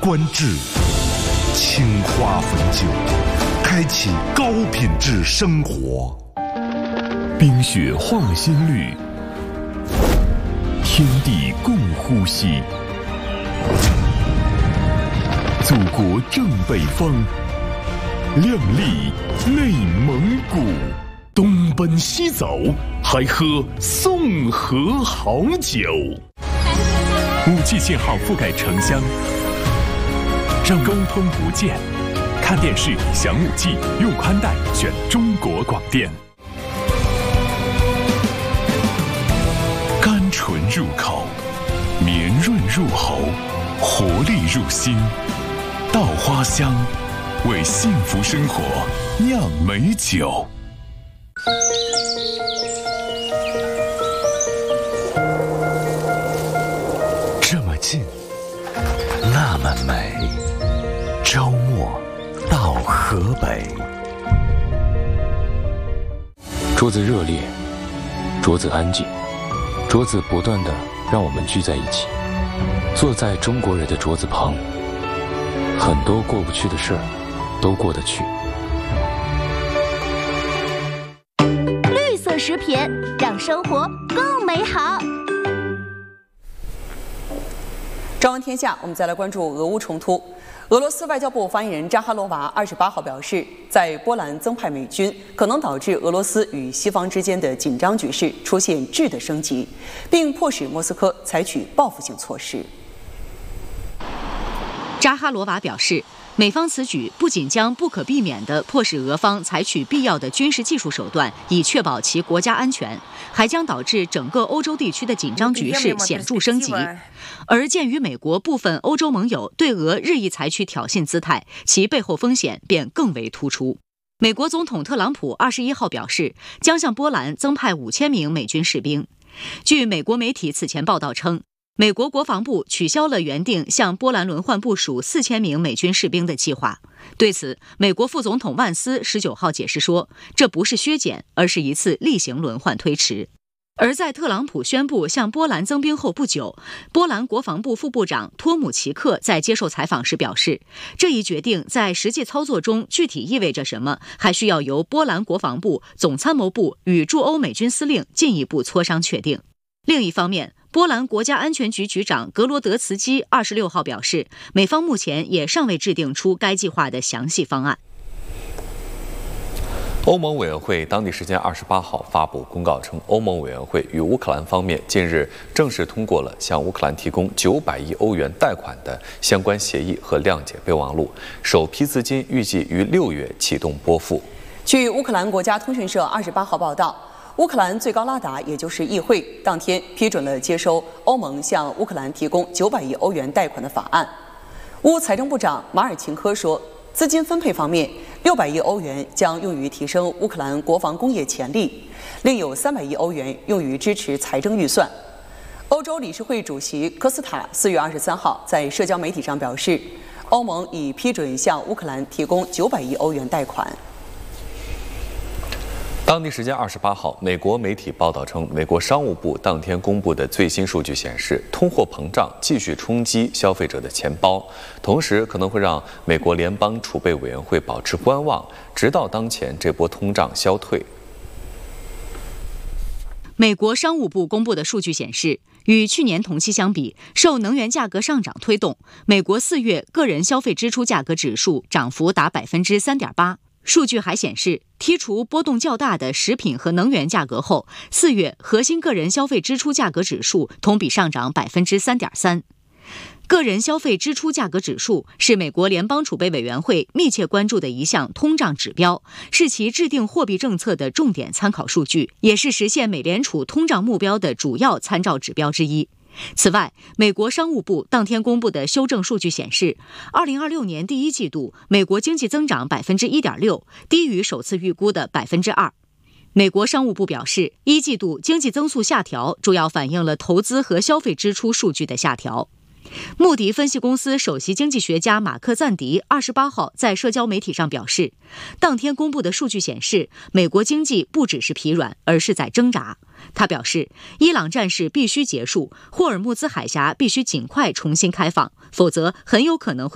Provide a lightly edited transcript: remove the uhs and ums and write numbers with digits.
观止，青花汾酒，开启高品质生活。冰雪化新绿，天地共呼吸。祖国正北方，亮丽内蒙古。东奔西走，还喝宋河好酒。 5G 信号覆盖城乡，让沟通不见。看电视享5G，用宽带选中国广电。甘醇入口，绵润入喉，活力入心。稻花香，为幸福生活酿美酒。 这么近，那么美。周末到河北。 桌子热烈，桌子安静，桌子不断地让我们聚在一起，坐在中国人的桌子旁，很多过不去的事儿都过得去。 绿色食品让生活更美好。 朝闻天下，我们再来关注俄乌冲突。俄罗斯外交部发言人扎哈罗娃28号表示，在波兰增派美军可能导致俄罗斯与西方之间的紧张局势出现质的升级，并迫使莫斯科采取报复性措施。 扎哈罗娃表示，美方此举不仅将不可避免地迫使俄方采取必要的军事技术手段以确保其国家安全，还将导致整个欧洲地区的紧张局势显著升级。而鉴于美国部分欧洲盟友对俄日益采取挑衅姿态，其背后风险便更为突出。美国总统特朗普21号表示，将向波兰增派5000名美军士兵。据美国媒体此前报道称，美国国防部取消了原定向波兰轮换部署4000名美军士兵的计划。对此，美国副总统万斯19号解释说，这不是削减，而是一次例行轮换推迟。而在特朗普宣布向波兰增兵后不久，波兰国防部副部长托姆奇克在接受采访时表示，这一决定在实际操作中具体意味着什么，还需要由波兰国防部、总参谋部与驻欧美军司令进一步磋商确定。另一方面，波兰国家安全局局长格罗德茨基26号表示，美方目前也尚未制定出该计划的详细方案。 欧盟委员会当地时间28号发布公告称，欧盟委员会与乌克兰方面近日正式通过了向乌克兰提供900亿欧元贷款的相关协议和谅解备忘录，首批资金预计于6月启动拨付。 据乌克兰国家通讯社28号报道，乌克兰最高拉达，也就是议会，当天批准了接收欧盟向乌克兰提供900亿欧元贷款的法案。乌财政部长马尔钦科说，资金分配方面，600亿欧元将用于提升乌克兰国防工业潜力，另有300亿欧元用于支持财政预算。欧洲理事会主席科斯塔4月23号在社交媒体上表示，欧盟已批准向乌克兰提供900亿欧元贷款。 当地时间28号，美国媒体报道称，美国商务部当天公布的最新数据显示，通货膨胀继续冲击消费者的钱包，同时可能会让美国联邦储备委员会保持观望，直到当前这波通胀消退。 美国商务部公布的数据显示，与去年同期相比，受能源价格上涨推动，美国4月个人消费支出价格指数涨幅达 3.8%。数据还显示，剔除波动较大的食品和能源价格后，4月核心个人消费支出价格指数同比上涨 3.3%。个人消费支出价格指数是美国联邦储备委员会密切关注的一项通胀指标，是其制定货币政策的重点参考数据，也是实现美联储通胀目标的主要参照指标之一。此外，美国商务部当天公布的修正数据显示，2026年第一季度美国经济增长 1.6%， 低于首次预估的 2%。美国商务部表示，一季度经济增速下调主要反映了投资和消费支出数据的下调。穆迪分析公司首席经济学家马克赞迪28号在社交媒体上表示，当天公布的数据显示，美国经济不只是疲软，而是在挣扎。他表示，伊朗战事必须结束，霍尔木兹海峡必须尽快重新开放，否则很有可能会